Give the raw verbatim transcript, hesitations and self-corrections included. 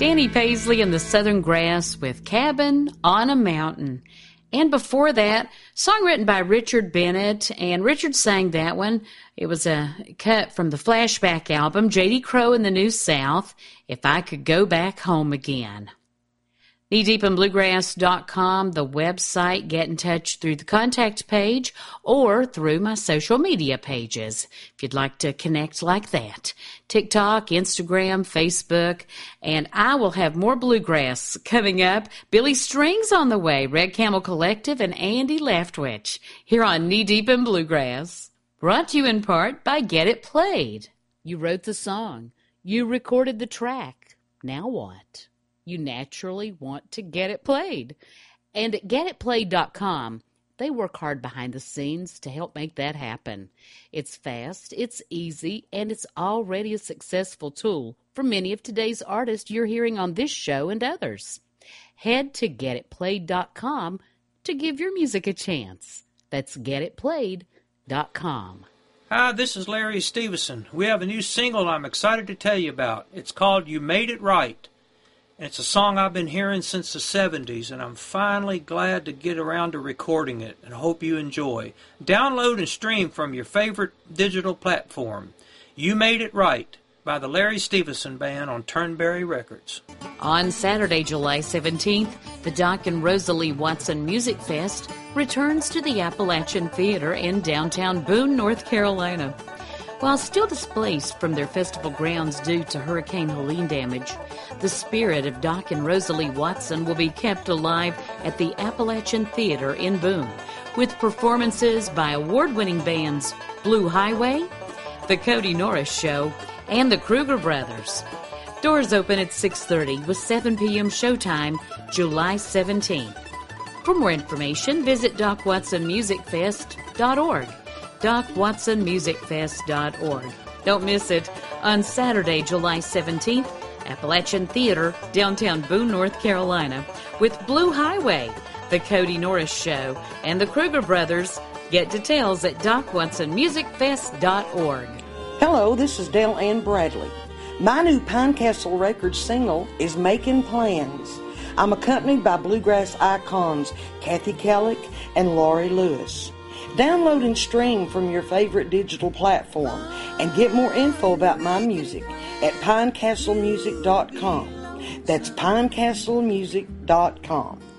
Danny Paisley and the Southern Grass with Cabin on a Mountain. And before that, song written by Richard Bennett, and Richard sang that one. It was a cut from the Flashback album, J D Crowe and the New South, If I Could Go Back Home Again. knee deep in bluegrass dot com, the website. Get in touch through the contact page or through my social media pages if you'd like to connect like that. TikTok, Instagram, Facebook, and I will have more bluegrass coming up. Billy Strings on the way, Red Camel Collective, and Andy Leftwich here on Knee Deep in Bluegrass. Brought to you in part by Get It Played. You wrote the song. You recorded the track. Now what? You naturally want to get it played. And at get it played dot com, they work hard behind the scenes to help make that happen. It's fast, it's easy, and it's already a successful tool for many of today's artists you're hearing on this show and others. Head to get it played dot com to give your music a chance. That's get it played dot com. Hi, this is Larry Stevenson. We have a new single I'm excited to tell you about. It's called You Made It Right. It's a song I've been hearing since the seventies, and I'm finally glad to get around to recording it, and hope you enjoy. Download and stream from your favorite digital platform. You Made It Right by the Larry Stevenson Band on Turnberry Records. On Saturday, July seventeenth, the Doc and Rosalie Watson Music Fest returns to the Appalachian Theater in downtown Boone, North Carolina. While still displaced from their festival grounds due to Hurricane Helene damage, the spirit of Doc and Rosalie Watson will be kept alive at the Appalachian Theater in Boone, with performances by award-winning bands Blue Highway, The Cody Norris Show, and the Kruger Brothers. Doors open at six thirty with seven p.m. showtime, July seventeenth. For more information, visit doc watson music fest dot org. doc watson music fest dot org. Don't miss it on Saturday, July seventeenth, Appalachian Theater, downtown Boone, North Carolina, with Blue Highway, The Cody Norris Show, and the Kruger Brothers. Get details at doc watson music fest dot org. Hello, this is Dale Ann Bradley. My new Pinecastle Records single is Making Plans. I'm accompanied by bluegrass icons Kathy Kellick and Laurie Lewis. Download and stream from your favorite digital platform and get more info about my music at pinecastle music dot com. That's pinecastle music dot com.